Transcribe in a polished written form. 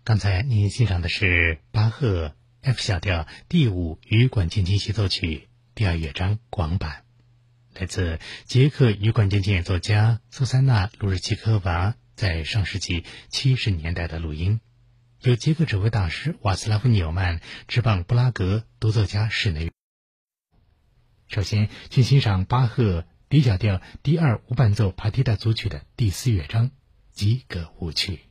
刚才您欣赏的是巴赫 F 小调第5羽管键琴协奏曲第2乐章广版，来自捷克羽管键琴演奏家苏珊娜·卢日奇科娃在上世纪70年代的录音，由捷克指挥大师瓦斯拉夫·纽曼执棒布拉格独奏家室内。首先，请欣赏巴赫 D 小调第2无伴奏帕蒂达组曲的第4乐章及格舞曲。